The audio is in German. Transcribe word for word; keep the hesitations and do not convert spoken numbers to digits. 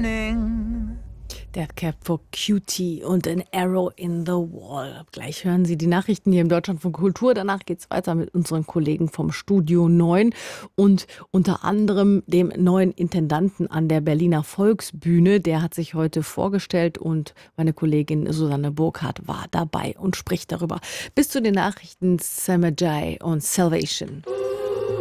morning. Dead Cap for Cutie und An Arrow in the Wall. Gleich hören Sie die Nachrichten hier im Deutschlandfunk Kultur. Danach geht es weiter mit unseren Kollegen vom Studio neun und unter anderem dem neuen Intendanten an der Berliner Volksbühne. Der hat sich heute vorgestellt und meine Kollegin Susanne Burkhardt war dabei und spricht darüber. Bis zu den Nachrichten Sam Ajay und Salvation.